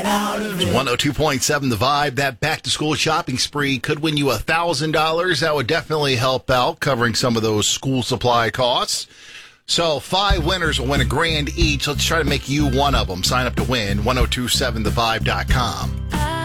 out of it. 102.7 The Vibe. That back-to-school shopping spree could win you $1,000. That would definitely help out covering some of those school supply costs. So 5 winners will win $1,000 each. Let's try to make you one of them. Sign up to win. 1027thevibe.com.